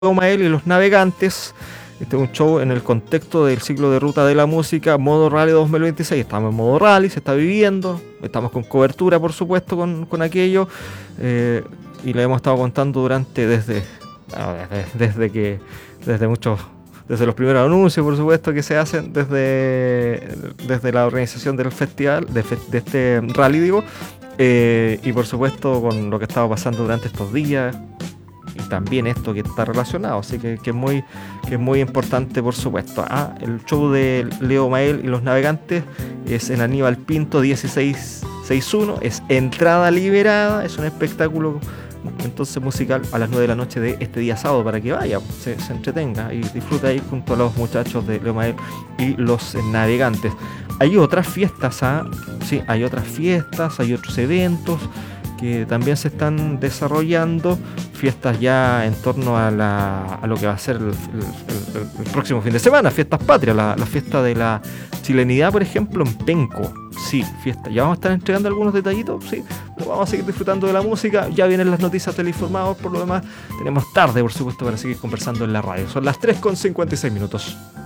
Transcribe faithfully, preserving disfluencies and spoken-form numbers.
Mael y los Navegantes. Este es un show en el contexto del ciclo de ruta de la música Modo Rally dos mil veintiséis. Estamos en modo rally, se está viviendo, estamos con cobertura, por supuesto, con, con aquello, eh, y le hemos estado contando durante desde, desde, desde que desde muchos desde los primeros anuncios, por supuesto, que se hacen desde, desde la organización del festival, de, de este rally, digo, eh, y por supuesto con lo que estaba pasando durante estos días. Y también esto que está relacionado, así que, que, es muy, que es muy importante, por supuesto. Ah, el show de Leo Mael y los Navegantes es en Aníbal Pinto dieciséis sesenta y uno, es entrada liberada, es un espectáculo entonces musical a las nueve de la noche de este día sábado, para que vaya, se, se entretenga y disfrute ahí junto a los muchachos de Leo Mael y los Navegantes. Hay otras fiestas, ¿ah? Sí, hay otras fiestas, hay otros eventos que también se están desarrollando, fiestas ya en torno a, la, a lo que va a ser el, el, el, el próximo fin de semana, fiestas patrias, la, la fiesta de la chilenidad, por ejemplo, en Penco. Sí, fiesta. Ya vamos a estar entregando algunos detallitos, sí, pero vamos a seguir disfrutando de la música. Ya vienen las noticias teleinformados, por lo demás tenemos tarde, por supuesto, para seguir conversando en la radio. Son las tres con cincuenta y seis minutos.